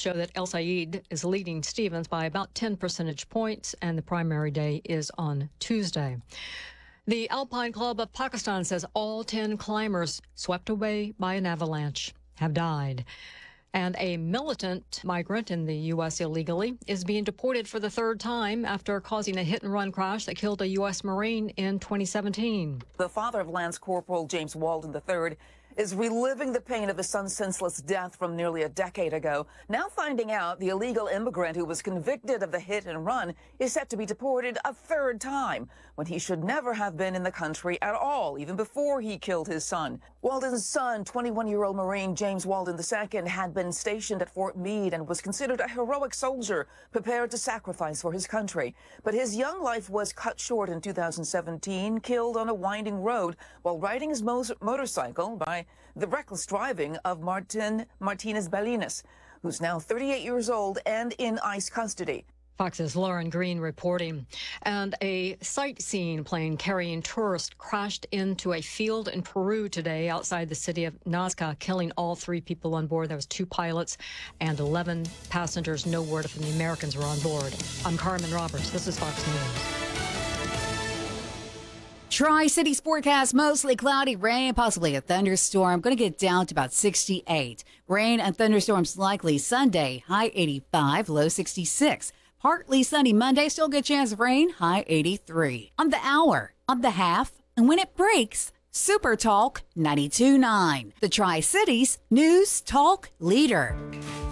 show that El Sayed is leading Stevens by about 10 percentage points, and the primary day is on Tuesday. The Alpine Club of Pakistan says all 10 climbers swept away by an avalanche have died. And a militant migrant in the U.S. illegally is being deported for the third time after causing a hit-and-run crash that killed a U.S. Marine in 2017. The father of Lance Corporal James Walden III is reliving the pain of his son's senseless death from nearly a decade ago. Now finding out the illegal immigrant who was convicted of the hit and run is set to be deported a third time when he should never have been in the country at all, even before he killed his son. Walden's son, 21-year-old Marine James Walden II, had been stationed at Fort Meade and was considered a heroic soldier prepared to sacrifice for his country. But his young life was cut short in 2017, killed on a winding road while riding his motorcycle by the reckless driving of Martinez Balinas, who's now 38 years old and in ICE custody. Fox's Lauren Green reporting. And a sightseeing plane carrying tourists crashed into a field in Peru today outside the city of Nazca, killing all 3 people on board. There was 2 pilots and 11 passengers. No word if any Americans were on board. I'm Carmen Roberts. This is Fox News. Tri-Cities forecast, mostly cloudy, rain, possibly a thunderstorm. Going to get down to about 68. Rain and thunderstorms likely Sunday, high 85, low 66. Partly sunny Monday, still good chance of rain, high 83. On the hour, on the half, and when it breaks, Super Talk 92.9. The Tri-Cities News Talk Leader.